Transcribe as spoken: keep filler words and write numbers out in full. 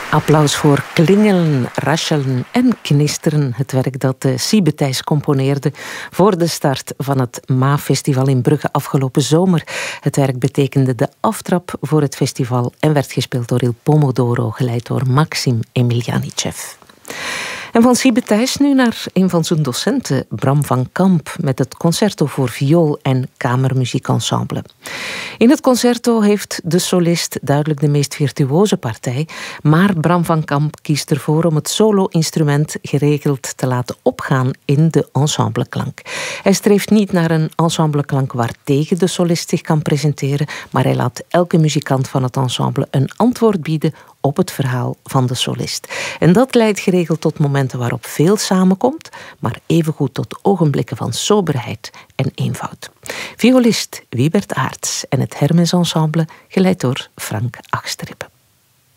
Applaus voor klingelen, raschelen en knisteren. Het werk dat Siebe Thijs componeerde voor de start van het MAA-festival in Brugge afgelopen zomer. Het werk betekende de aftrap voor het festival en werd gespeeld door Il Pomodoro, geleid door Maxim Emilianichev. En van Siebe Thijs nu naar een van zijn docenten, Bram van Kamp, met het concerto voor viool en kamermuziekensemble. In het concerto heeft de solist duidelijk de meest virtuoze partij, maar Bram van Kamp kiest ervoor om het solo-instrument geregeld te laten opgaan in de ensembleklank. Hij streeft niet naar een ensembleklank waartegen de solist zich kan presenteren, maar hij laat elke muzikant van het ensemble een antwoord bieden op het verhaal van de solist. En dat leidt geregeld tot momenten waarop veel samenkomt, maar evengoed tot ogenblikken van soberheid en eenvoud. Violist Wiebert Aerts en het Hermes Ensemble, geleid door Frank Achterip.